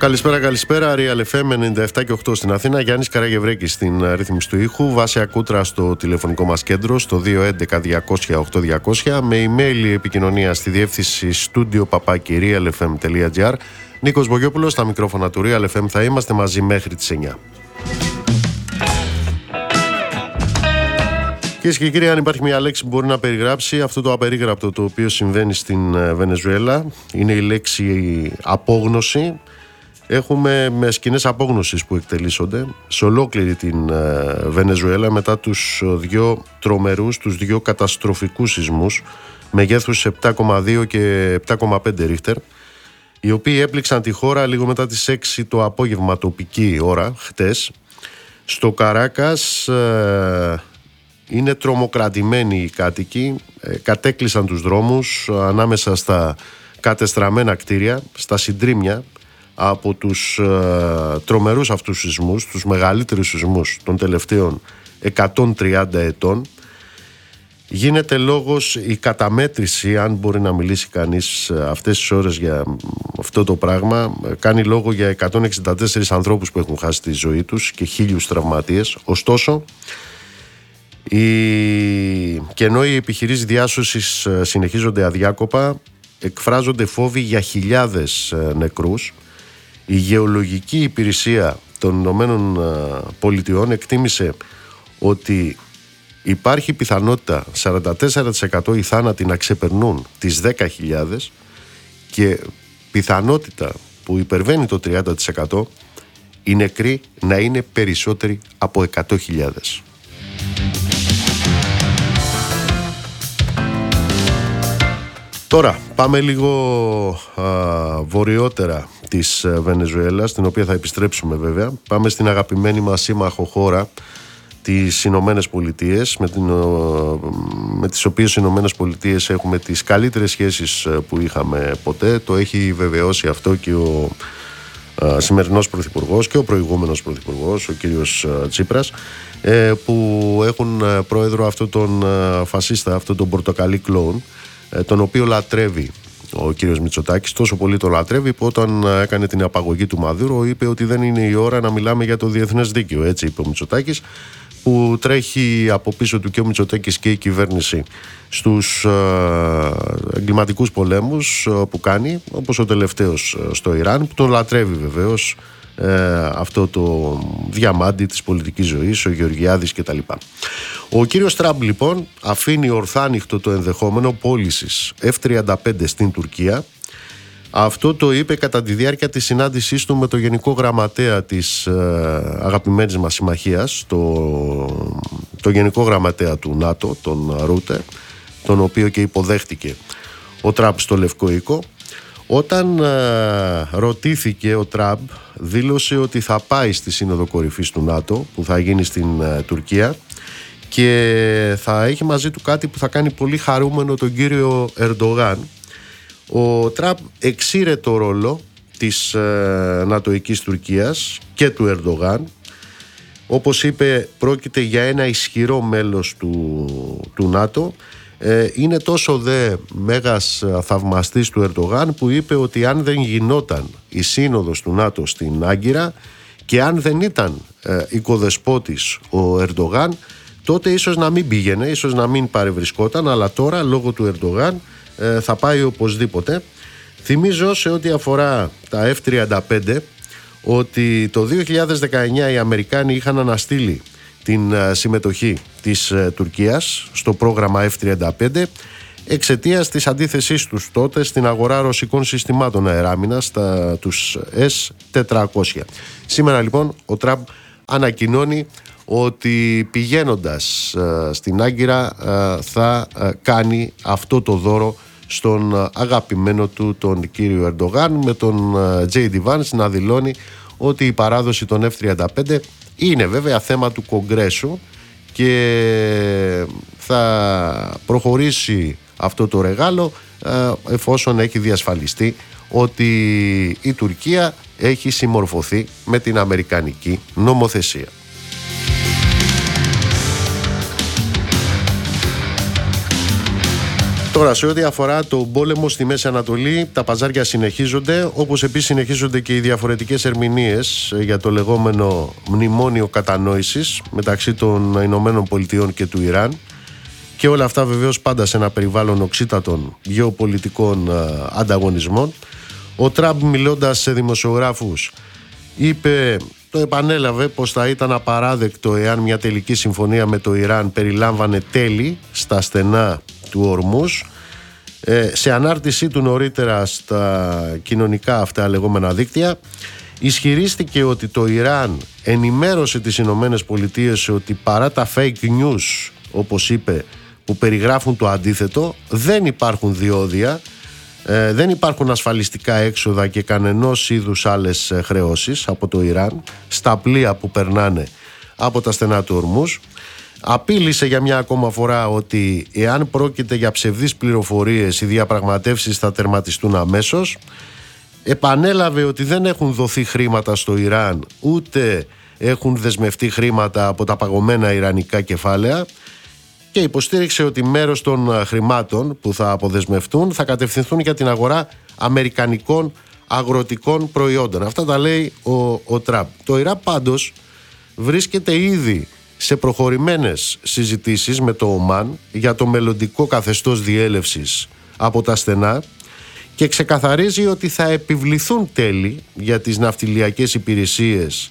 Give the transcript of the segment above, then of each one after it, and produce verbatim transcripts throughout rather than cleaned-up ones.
Καλησπέρα, καλησπέρα. Real εφ εμ ενενήντα επτά και οκτώ στην Αθήνα. Γιάννης Καραγευρέκης στην ρύθμιση του ήχου. Βάσια Κούτρα στο τηλεφωνικό μας κέντρο στο δύο έντεκα διακόσια οκτώ διακόσια. Με email επικοινωνία στη διεύθυνση studio παπάκι real f m τελεία g r. Νίκος Μπογιόπουλος στα μικρόφωνα του Real εφ εμ. Θα είμαστε μαζί μέχρι τις εννιά. Κυρίες και κύριοι, αν υπάρχει μια λέξη που μπορεί να περιγράψει αυτό το απερίγραπτο το οποίο συμβαίνει στην Βενεζουέλα, είναι η λέξη απόγνωση. Έχουμε με σκηνές απόγνωσης που εκτελήσονται σε ολόκληρη την Βενεζουέλα μετά τους δύο τρομερούς, τους δύο καταστροφικούς σεισμούς μεγέθους επτά κόμμα δύο και επτά κόμμα πέντε ρίχτερ, οι οποίοι έπληξαν τη χώρα λίγο μετά τις έξι το απόγευμα τοπική ώρα χτες. Στο Καράκας ε, είναι τρομοκρατημένοι οι κάτοικοι, ε, κατέκλυσαν τους δρόμους ανάμεσα στα κατεστραμμένα κτίρια, στα συντρίμμια από τους ε, τρομερούς αυτούς σεισμούς, τους μεγαλύτερους σεισμούς των τελευταίων εκατόν τριάντα ετών. Γίνεται λόγος, η καταμέτρηση, αν μπορεί να μιλήσει κανείς αυτές τις ώρες για αυτό το πράγμα, κάνει λόγο για εκατόν εξήντα τέσσερις ανθρώπους που έχουν χάσει τη ζωή τους και χίλιους τραυματίες. Ωστόσο, η... και ενώ οι επιχειρήσεις διάσωσης συνεχίζονται αδιάκοπα, εκφράζονται φόβοι για χιλιάδες νεκρούς. Η Γεωλογική Υπηρεσία των Ηνωμένων Πολιτειών εκτίμησε ότι υπάρχει πιθανότητα σαράντα τέσσερα τοις εκατό οι θάνατοι να ξεπερνούν τις δέκα χιλιάδες και πιθανότητα που υπερβαίνει το τριάντα τοις εκατό οι νεκροί να είναι περισσότεροι από εκατό χιλιάδες. Τώρα πάμε λίγο α, βορειότερα της Βενεζουέλας, στην οποία θα επιστρέψουμε βέβαια. Πάμε στην αγαπημένη μας σύμμαχο χώρα, τις Ηνωμένες Πολιτείες, με, την, με τις οποίες οι Ηνωμένες Πολιτείες έχουμε τις καλύτερες σχέσεις που είχαμε ποτέ. Το έχει βεβαιώσει αυτό και ο α, σημερινός πρωθυπουργός και ο προηγούμενος πρωθυπουργός, ο κύριος Τσίπρας, ε, που έχουν πρόεδρο αυτόν τον φασίστα, αυτόν τον πορτοκαλί κλόουν, τον οποίο λατρεύει ο κύριος Μητσοτάκης. Τόσο πολύ το λατρεύει που όταν έκανε την απαγωγή του Μαδούρο είπε ότι δεν είναι η ώρα να μιλάμε για το διεθνές δίκαιο. Έτσι είπε ο Μητσοτάκης, που τρέχει από πίσω του και ο Μητσοτάκης και η κυβέρνηση στους ε, εγκληματικούς πολέμους που κάνει, όπως ο τελευταίος στο Ιράν, που τον λατρεύει βεβαίως ε, αυτό το διαμάντι της πολιτικής ζωής, ο Γεωργιάδης κτλ. Ο κύριος Τραμπ λοιπόν αφήνει ορθάνυχτο το ενδεχόμενο πώλησης εφ τριάντα πέντε στην Τουρκία. Αυτό το είπε κατά τη διάρκεια της συνάντησής του με το Γενικό Γραμματέα της ε, αγαπημένης μας συμμαχίας, το, το Γενικό Γραμματέα του ΝΑΤΟ, τον Ρούτε, τον οποίο και υποδέχτηκε ο Τραμπ στο Λευκό Οίκο. Όταν ε, ρωτήθηκε, ο Τραμπ δήλωσε ότι θα πάει στη Σύνοδο Κορυφής του ΝΑΤΟ που θα γίνει στην ε, Τουρκία και θα έχει μαζί του κάτι που θα κάνει πολύ χαρούμενο τον κύριο Ερντογάν. Ο Τραμπ εξήρε το ρόλο της ε, νατοικής Τουρκίας και του Ερντογάν. Όπως είπε, πρόκειται για ένα ισχυρό μέλος του, του ΝΑΤΟ. Ε, είναι τόσο δε μέγας θαυμαστής του Ερντογάν που είπε ότι αν δεν γινόταν η σύνοδος του ΝΑΤΟ στην Άγκυρα και αν δεν ήταν ε, οικοδεσπότης ο Ερντογάν, τότε ίσως να μην πήγαινε, ίσως να μην παρευρισκόταν, αλλά τώρα λόγω του Ερντογάν ε, θα πάει οπωσδήποτε. Θυμίζω σε ό,τι αφορά τα εφ τριάντα πέντε ότι το δύο χιλιάδες δεκαεννιά οι Αμερικάνοι είχαν αναστείλει την ε, συμμετοχή της ε, Τουρκίας στο πρόγραμμα εφ τριάντα πέντε εξαιτίας της αντίθεσής τους τότε στην αγορά ρωσικών συστημάτων αεράμινας, τα, τους ες τετρακόσια. Σήμερα λοιπόν ο Τραμπ ανακοινώνει ότι πηγαίνοντας ε, στην Άγκυρα ε, θα ε, κάνει αυτό το δώρο στον ε, αγαπημένο του τον κύριο Ερντογάν, με τον ε, τζέι ντι Vance να δηλώνει ότι η παράδοση των εφ τριάντα πέντε είναι βέβαια θέμα του Κογκρέσου και θα προχωρήσει αυτό το ρεγάλο ε, εφόσον έχει διασφαλιστεί ότι η Τουρκία έχει συμμορφωθεί με την αμερικανική νομοθεσία. Τώρα, σε ό,τι αφορά τον πόλεμο στη Μέση Ανατολή, τα παζάρια συνεχίζονται, όπως επίσης συνεχίζονται και οι διαφορετικές ερμηνείες για το λεγόμενο μνημόνιο κατανόησης μεταξύ των Ηνωμένων Πολιτειών και του Ιράν, και όλα αυτά βεβαίως πάντα σε ένα περιβάλλον οξύτατων γεωπολιτικών ανταγωνισμών. Ο Τραμπ, μιλώντας σε δημοσιογράφους, είπε, το επανέλαβε, πως θα ήταν απαράδεκτο εάν μια τελική συμφωνία με το Ιράν περιλάμβανε τέλη στα στενά του Ορμούζ. Ε, σε ανάρτησή του νωρίτερα στα κοινωνικά αυτά λεγόμενα δίκτυα, ισχυρίστηκε ότι το Ιράν ενημέρωσε τις Ηνωμένες Πολιτείες ότι παρά τα fake news, όπως είπε, που περιγράφουν το αντίθετο, δεν υπάρχουν διόδια, ε, δεν υπάρχουν ασφαλιστικά έξοδα και κανενός είδους άλλες χρεώσεις από το Ιράν στα πλοία που περνάνε από τα στενά του Ορμούζ. Απείλησε για μια ακόμα φορά ότι εάν πρόκειται για ψευδείς πληροφορίες, οι διαπραγματεύσεις θα τερματιστούν αμέσως. Επανέλαβε ότι δεν έχουν δοθεί χρήματα στο Ιράν, ούτε έχουν δεσμευτεί χρήματα από τα παγωμένα ιρανικά κεφάλαια, και υποστήριξε ότι μέρος των χρημάτων που θα αποδεσμευτούν θα κατευθυνθούν για την αγορά αμερικανικών αγροτικών προϊόντων. Αυτά τα λέει ο, ο Τραμπ. Το Ιράν πάντως βρίσκεται ήδη σε προχωρημένες συζητήσεις με το Ομάν για το μελλοντικό καθεστώς διέλευσης από τα στενά και ξεκαθαρίζει ότι θα επιβληθούν τέλη για τις ναυτιλιακές υπηρεσίες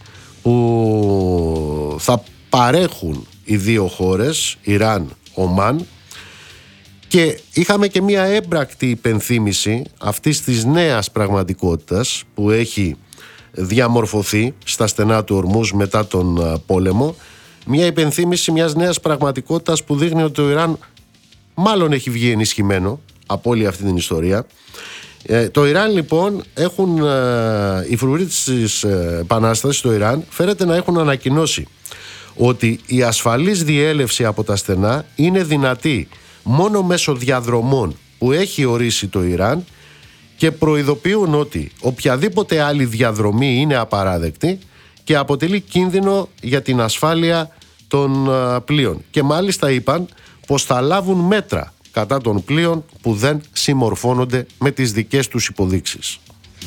που θα παρέχουν οι δύο χώρες, Ιράν, Ομάν, και είχαμε και μια έμπρακτη υπενθύμηση αυτής της νέας πραγματικότητας που έχει διαμορφωθεί στα στενά του Ορμούζ μετά τον πόλεμο. Μια υπενθύμηση μιας νέας πραγματικότητας που δείχνει ότι το Ιράν μάλλον έχει βγει ενισχυμένο από όλη αυτή την ιστορία. Ε, το Ιράν λοιπόν έχουν, ε, οι φρουροί της ε, Επανάστασης στο Ιράν φέρεται να έχουν ανακοινώσει ότι η ασφαλής διέλευση από τα στενά είναι δυνατή μόνο μέσω διαδρομών που έχει ορίσει το Ιράν, και προειδοποιούν ότι οποιαδήποτε άλλη διαδρομή είναι απαράδεκτη και αποτελεί κίνδυνο για την ασφάλεια των πλοίων. Και μάλιστα είπαν πως θα λάβουν μέτρα κατά των πλοίων που δεν συμμορφώνονται με τις δικές τους υποδείξεις.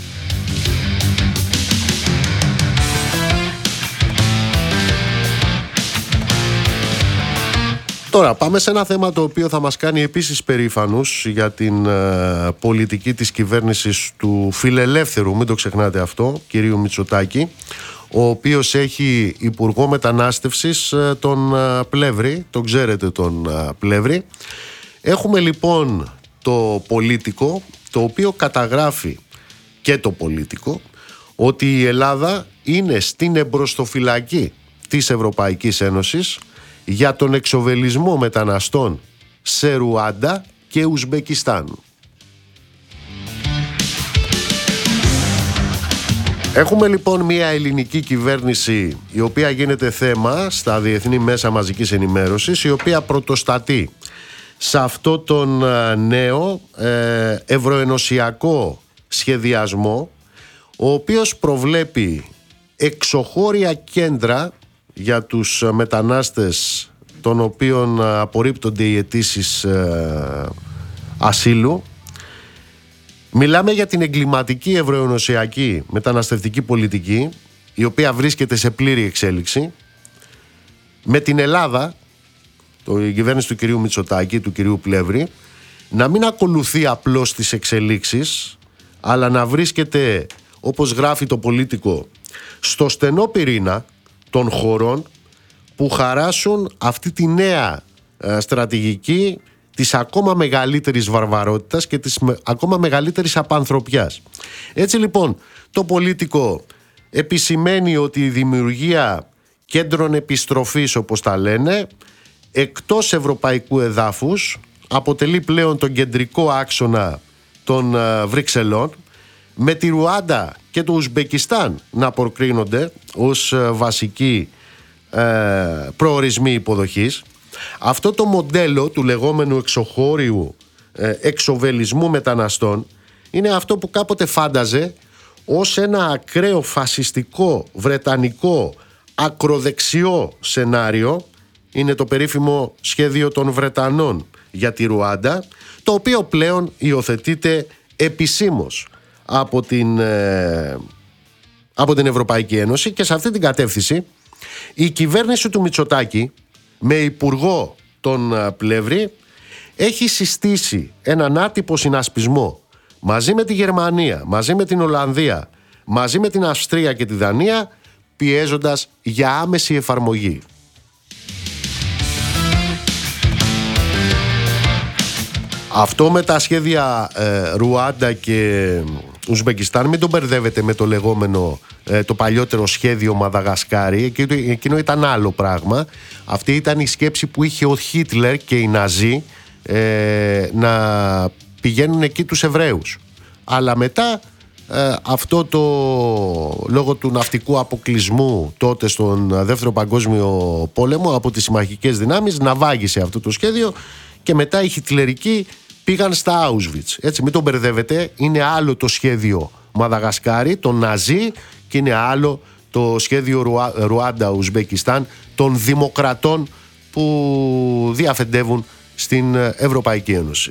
Τώρα πάμε σε ένα θέμα το οποίο θα μας κάνει επίσης περήφανους για την ε, πολιτική της κυβέρνησης του φιλελεύθερου, μην το ξεχνάτε αυτό, κυρίου Μητσοτάκη, ο οποίος έχει υπουργό μετανάστευσης ε, τον ε, Πλεύρη, τον ξέρετε τον ε, Πλεύρη. Έχουμε λοιπόν το Πολίτικο, το οποίο καταγράφει, και το Πολίτικο, ότι η Ελλάδα είναι στην εμπροστοφυλακή της Ευρωπαϊκής Ένωσης για τον εξοβελισμό μεταναστών σε Ρουάντα και Ουσμπεκιστάν. Έχουμε λοιπόν μια ελληνική κυβέρνηση η οποία γίνεται θέμα στα διεθνή μέσα μαζικής ενημέρωσης, η οποία πρωτοστατεί σε αυτό τον νέο ε, ευρωενωσιακό σχεδιασμό, ο οποίος προβλέπει εξωχώρια κέντρα για τους μετανάστες των οποίων απορρίπτονται οι αιτήσεις ε, ασύλου. Μιλάμε για την εγκληματική ευρωενωσιακή μεταναστευτική πολιτική, η οποία βρίσκεται σε πλήρη εξέλιξη, με την Ελλάδα, το, η κυβέρνηση του κυρίου Μητσοτάκη, του κυρίου Πλεύρη, να μην ακολουθεί απλώς τις εξελίξεις, αλλά να βρίσκεται, όπως γράφει το Πολίτικο, στο στενό πυρήνα των χωρών που χαράσουν αυτή τη νέα ε, στρατηγική της ακόμα μεγαλύτερης βαρβαρότητας και της με, ακόμα μεγαλύτερης απανθρωπιάς. Έτσι λοιπόν το Πολίτικο επισημαίνει ότι η δημιουργία κέντρων επιστροφής, όπως τα λένε, εκτός ευρωπαϊκού εδάφους αποτελεί πλέον τον κεντρικό άξονα των ε, Βρυξελών, με τη Ρουάντα και το Ουσμπεκιστάν να προκρίνονται ως ε, βασικοί ε, προορισμοί υποδοχής. Αυτό το μοντέλο του λεγόμενου εξωχώριου ε, εξοβελισμού μεταναστών είναι αυτό που κάποτε φάνταζε ως ένα ακραίο φασιστικό βρετανικό ακροδεξιό σενάριο. Είναι το περίφημο σχέδιο των Βρετανών για τη Ρουάντα, το οποίο πλέον υιοθετείται επισήμως από την, ε, από την Ευρωπαϊκή Ένωση, και σε αυτή την κατεύθυνση η κυβέρνηση του Μητσοτάκη με υπουργό τον Πλεύρη έχει συστήσει έναν άτυπο συνασπισμό μαζί με τη Γερμανία, μαζί με την Ολλανδία, μαζί με την Αυστρία και τη Δανία, πιέζοντας για άμεση εφαρμογή. Αυτό με τα σχέδια ε, Ρουάντα και Ουσμπεκιστάν μην τον μπερδεύετε με το λεγόμενο ε, το παλιότερο σχέδιο Μαδαγασκάρη. Εκείνο, εκείνο ήταν άλλο πράγμα. Αυτή ήταν η σκέψη που είχε ο Χίτλερ και οι Ναζί ε, να πηγαίνουν εκεί τους Εβραίους. Αλλά μετά ε, αυτό το λόγω του ναυτικού αποκλεισμού τότε στον Δεύτερο Παγκόσμιο Πόλεμο από τις συμμαχικές δυνάμεις ναυάγησε αυτό το σχέδιο, και μετά οι χιτλερικοί πήγαν στα Auschwitz. Έτσι, μην τον μπερδεύετε, είναι άλλο το σχέδιο Μαδαγασκάρη, τον Ναζί, και είναι άλλο το σχέδιο Ρουα... Ρουάντα-Ουσμπεκιστάν των δημοκρατών που διαφεντεύουν στην Ευρωπαϊκή Ένωση.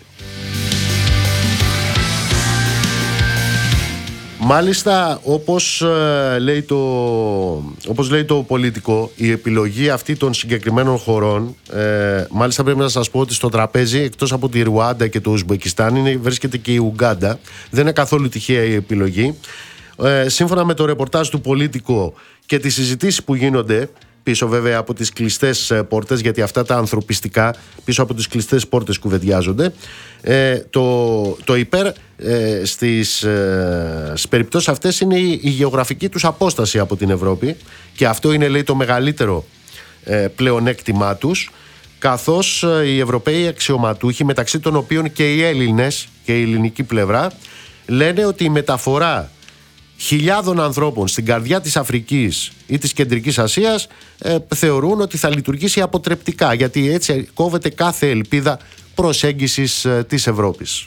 Μάλιστα, όπως ε, λέει, το, όπως λέει το πολιτικό, η επιλογή αυτή των συγκεκριμένων χωρών, ε, μάλιστα πρέπει να σας πω ότι στο τραπέζι, εκτός από τη Ρουάντα και το Ουσμπεκιστάν, είναι, βρίσκεται και η Ουγκάντα. Δεν είναι καθόλου τυχαία η επιλογή. Ε, σύμφωνα με το ρεπορτάζ του πολιτικό και τις συζητήσεις που γίνονται πίσω βέβαια από τις κλειστές πόρτες, γιατί αυτά τα ανθρωπιστικά πίσω από τις κλειστές πόρτες κουβεντιάζονται, ε, το, το υπέρ ε, στις, ε, στις περιπτώσεις αυτές είναι η, η γεωγραφική τους απόσταση από την Ευρώπη, και αυτό είναι, λέει, το μεγαλύτερο ε, πλεονέκτημά τους, καθώς ε, οι Ευρωπαίοι αξιωματούχοι, μεταξύ των οποίων και οι Έλληνες και η ελληνική πλευρά, λένε ότι η μεταφορά χιλιάδων ανθρώπων στην καρδιά της Αφρικής ή της Κεντρικής Ασίας ε, θεωρούν ότι θα λειτουργήσει αποτρεπτικά, γιατί έτσι κόβεται κάθε ελπίδα προσέγγισης ε, της Ευρώπης.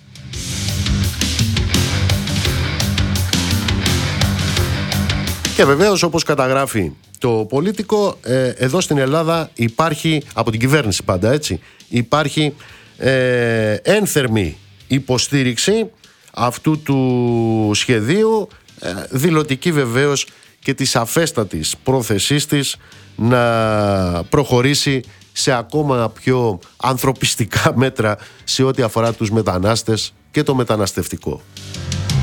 Και βεβαίως, όπως καταγράφει το πολιτικό, ε, εδώ στην Ελλάδα υπάρχει, από την κυβέρνηση πάντα έτσι, υπάρχει ε, ένθερμη υποστήριξη αυτού του σχεδίου, δηλωτική βεβαίως και της αφέστατης πρόθεσής της να προχωρήσει σε ακόμα πιο ανθρωπιστικά μέτρα σε ό,τι αφορά τους μετανάστες και το μεταναστευτικό.